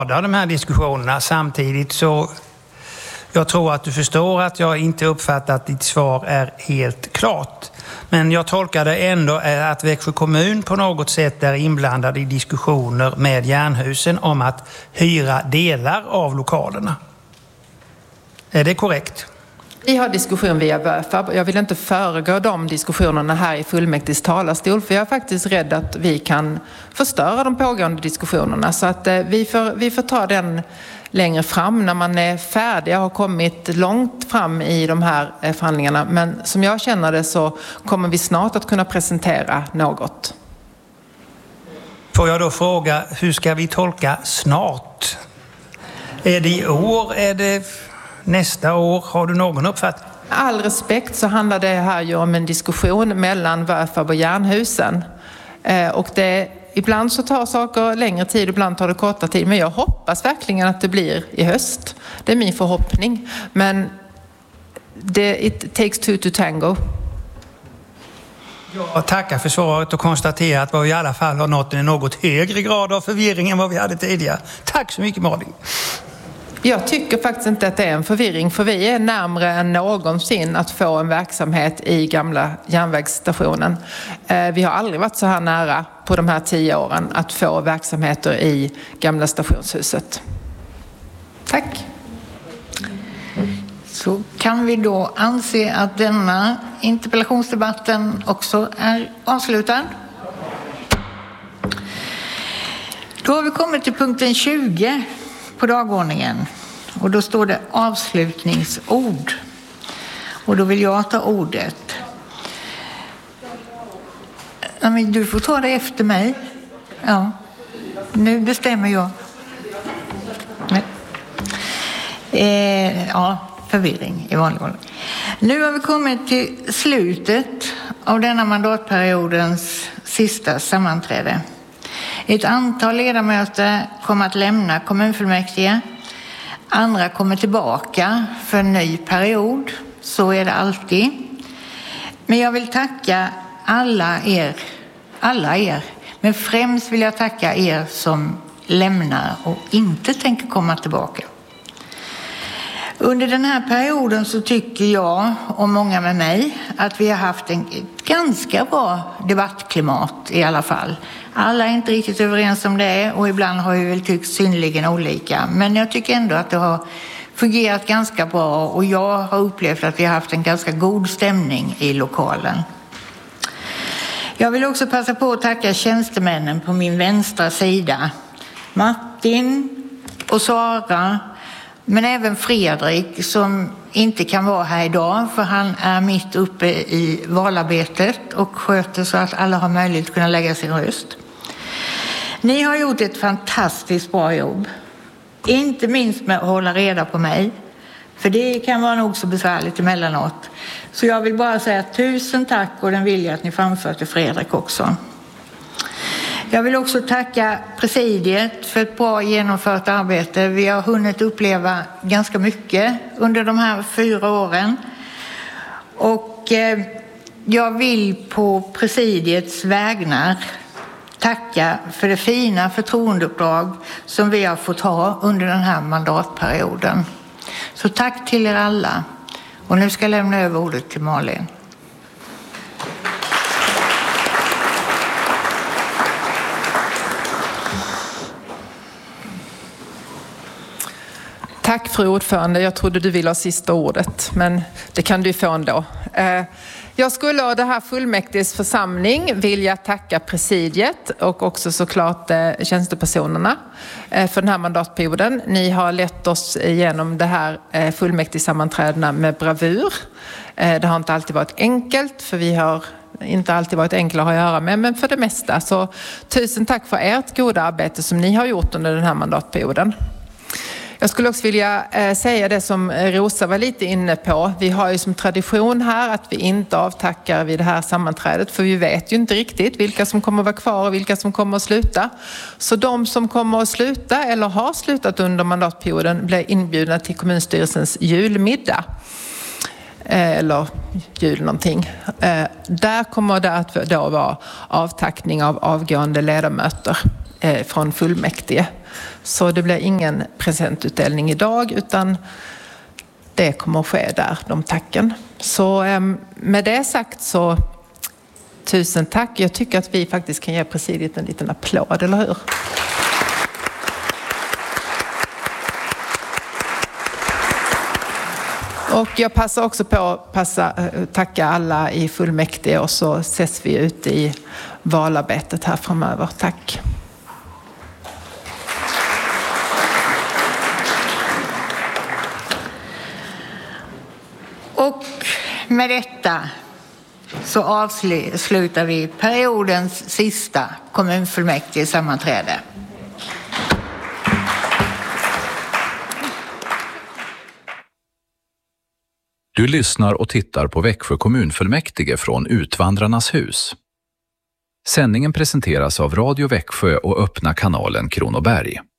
de här diskussionerna. Samtidigt så jag tror att du förstår att jag inte uppfattar att ditt svar är helt klart. Men jag tolkar det ändå att Växjö kommun på något sätt är inblandad i diskussioner med Jernhusen om att hyra delar av lokalerna. Är det korrekt? Vi har diskussion via VÖFAB. Jag vill inte föregå de diskussionerna här i fullmäktiges talarstol, för jag är faktiskt rädd att vi kan förstöra de pågående diskussionerna. Så att vi får ta den längre fram när man är färdig. Jag har kommit långt fram i de här förhandlingarna, men som jag känner det så kommer vi snart att kunna presentera något. Får jag då fråga, hur ska vi tolka snart? Är det i år? Är det nästa år? Har du någon uppfattning? All respekt så handlar det här ju om en diskussion mellan VÖFAB och Jernhusen. Och ibland så tar saker längre tid, ibland tar det korta tid. Men jag hoppas verkligen att det blir i höst. Det är min förhoppning. Men it takes two to tango. Jag tackar för svaret och konstaterar att vi i alla fall har nått en något högre grad av förvirring än vad vi hade tidigare. Tack så mycket, Malin. Jag tycker faktiskt inte att det är en förvirring, för vi är närmare än någonsin att få en verksamhet i gamla järnvägsstationen. Vi har aldrig varit så här nära på de här 10 åren att få verksamheter i gamla stationshuset. Tack. Så kan vi då anse att denna interpellationsdebatten också är avslutad. Då har vi kommit till punkten 20 på dagordningen. Och då står det avslutningsord. Och då vill jag ta ordet. Du får ta det efter mig. Ja, nu bestämmer jag. Ja, förvirring i vanlig ordning. Nu har vi kommit till slutet av denna mandatperiodens sista sammanträde. Ett antal ledamöter kommer att lämna kommunfullmäktige. Andra kommer tillbaka för en ny period. Så är det alltid. Men jag vill tacka alla er. Men främst vill jag tacka er som lämnar och inte tänker komma tillbaka. Under den här perioden så tycker jag och många med mig att vi har haft ett ganska bra debattklimat i alla fall. Alla är inte riktigt överens om det och ibland har vi väl tyckt synnerligen olika. Men jag tycker ändå att det har fungerat ganska bra och jag har upplevt att vi har haft en ganska god stämning i lokalen. Jag vill också passa på att tacka tjänstemännen på min vänstra sida. Martin och Sara, men även Fredrik som inte kan vara här idag för han är mitt uppe i valarbetet och sköter så att alla har möjlighet att kunna lägga sin röst. Ni har gjort ett fantastiskt bra jobb. Inte minst med att hålla reda på mig. För det kan vara nog så besvärligt emellanåt. Så jag vill bara säga 1000 tack och den vill jag att ni framför till Fredrik också. Jag vill också tacka presidiet för ett bra genomfört arbete. Vi har hunnit uppleva ganska mycket under de här 4 åren. Och jag vill på presidiets vägnar tacka för det fina förtroendeuppdrag som vi har fått ha under den här mandatperioden. Så tack till er alla. Och nu ska jag lämna över ordet till Malin. Tack fru ordförande. Jag trodde du ville ha sista ordet, men det kan du få ändå. Jag skulle av det här fullmäktiges församling vilja tacka presidiet och också såklart tjänstepersonerna för den här mandatperioden. Ni har lett oss igenom det här fullmäktigesammanträdena med bravur. Det har inte alltid varit enkelt för vi har inte alltid varit enkla att ha att göra med, men för det mesta. Så 1000 tack för ert goda arbete som ni har gjort under den här mandatperioden. Jag skulle också vilja säga det som Rosa var lite inne på. Vi har ju som tradition här att vi inte avtackar vid det här sammanträdet. För vi vet ju inte riktigt vilka som kommer att vara kvar och vilka som kommer att sluta. Så de som kommer att sluta eller har slutat under mandatperioden blir inbjudna till kommunstyrelsens julmiddag. Eller jul någonting. Där kommer det att då vara avtackning av avgående ledamöter. från fullmäktige. Så det blir ingen presentutdelning idag, utan det kommer att ske där, de tacken. Så med det sagt så tusen tack. Jag tycker att vi faktiskt kan ge presidiet en liten applåd, eller hur? Och jag passar också på att tacka alla i fullmäktige, och så ses vi ut i valarbetet här framöver. Tack. Och med detta så avslutar vi periodens sista kommunfullmäktige sammanträde. Du lyssnar och tittar på Växjö kommunfullmäktige från Utvandrarnas hus. Sändningen presenteras av Radio Växjö och öppna kanalen Kronoberg.